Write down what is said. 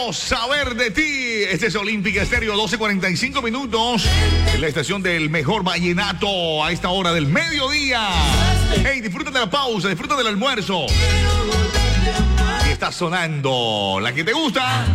Quiero saber de ti. Este es Olímpica Estéreo, 12:45 minutos. En la estación del mejor vallenato a esta hora del mediodía. Hey, disfruta de la pausa, disfruta del almuerzo. Y está sonando la que te gusta.